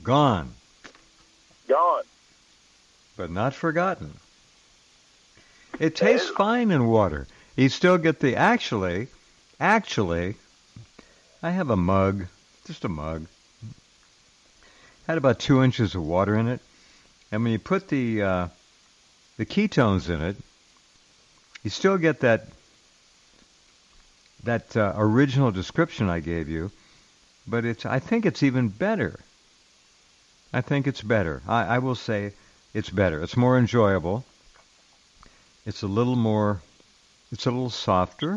Gone, Gone. but not forgotten. It tastes fine in water. You still get the actually, I have a mug, just a mug. Had about 2 inches of water in it, and when you put the ketones in it, you still get that original description I gave you, but I think it's even better. I think it's better. I will say it's better. It's more enjoyable. It's a little more. It's a little softer.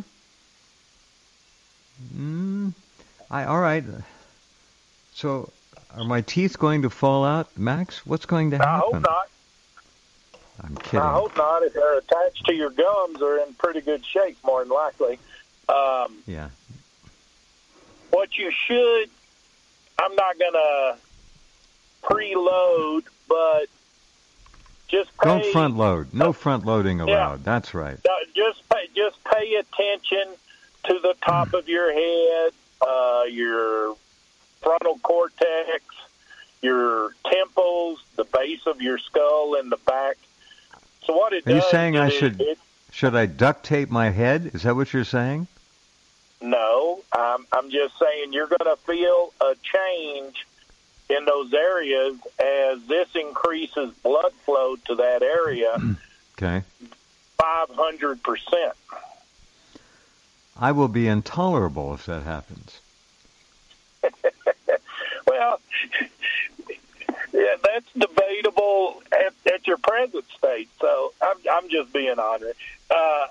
Mm, all right. So, are my teeth going to fall out, Max? What's going to I hope happen? not. I'm I kidding. hope not. If they're attached to your gums, they're in pretty good shape, more than likely. Yeah. What you should, I'm not going to preload, but just pay. Don't front load. No front loading allowed. Yeah, That's right. just pay attention to the top of your head, your frontal cortex, your temples, the base of your skull, and the back. So what it Are you does saying I is should I duct tape my head? Is that what you're saying? no, I'm just saying you're going to feel a change in those areas as this increases blood flow to that area Okay. 500%. I will be intolerable if that happens. Well, yeah, that's debatable at your present state. So I'm just being honest.